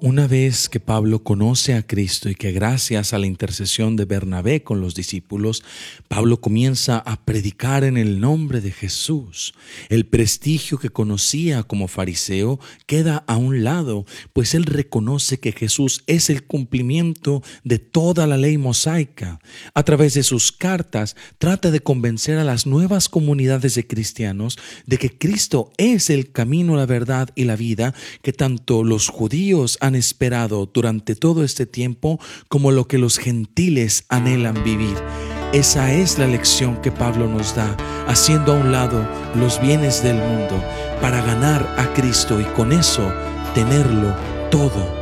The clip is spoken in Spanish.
Una vez que Pablo conoce a Cristo y que gracias a la intercesión de Bernabé con los discípulos, Pablo comienza a predicar en el nombre de Jesús. El prestigio que conocía como fariseo queda a un lado, pues él reconoce que Jesús es el cumplimiento de toda la ley mosaica. A través de sus cartas trata de convencer a las nuevas comunidades de cristianos de que Cristo es el camino, la verdad y la vida que tanto los judíos han esperado durante todo este tiempo como lo que los gentiles anhelan vivir. Esa es la lección que Pablo nos da, haciendo a un lado los bienes del mundo para ganar a Cristo y con eso tenerlo todo.